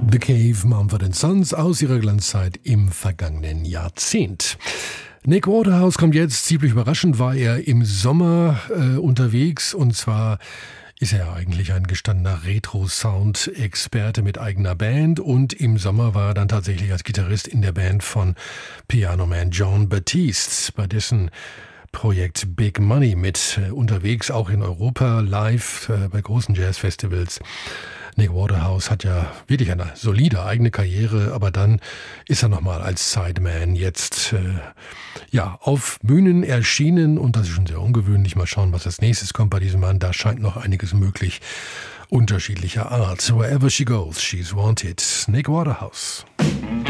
The Cave, Mumford & Sons aus ihrer Glanzzeit im vergangenen Jahrzehnt. Nick Waterhouse kommt jetzt, ziemlich überraschend war er im Sommer unterwegs, und zwar ist er eigentlich ein gestandener Retro-Sound-Experte mit eigener Band, und im Sommer war er dann tatsächlich als Gitarrist in der Band von Pianoman Jon Batiste, bei dessen Projekt Big Money mit unterwegs, auch in Europa, live bei großen Jazzfestivals. Nick Waterhouse hat ja wirklich eine solide eigene Karriere, aber dann ist er nochmal als Sideman jetzt auf Bühnen erschienen, und das ist schon sehr ungewöhnlich. Mal schauen, was als nächstes kommt bei diesem Mann. Da scheint noch einiges möglich, unterschiedlicher Art. Wherever she goes, she's wanted. Nick Waterhouse.